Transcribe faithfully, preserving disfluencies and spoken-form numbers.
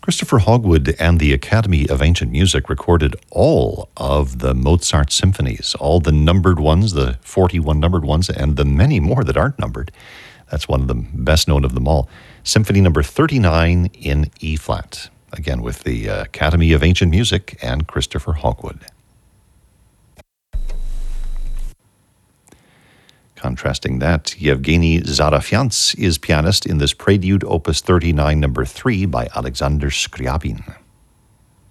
Christopher Hogwood and the Academy of Ancient Music recorded all of the Mozart symphonies, all the numbered ones, the forty-one numbered ones, and the many more that aren't numbered. That's one of the best known of them all. Symphony number thirty-nine in E-flat. Again, with the uh, Academy of Ancient Music and Christopher Hogwood. Contrasting that, Yevgeny Zarafyants is pianist in this Prelude Opus thirty-nine number three by Alexander Scriabin.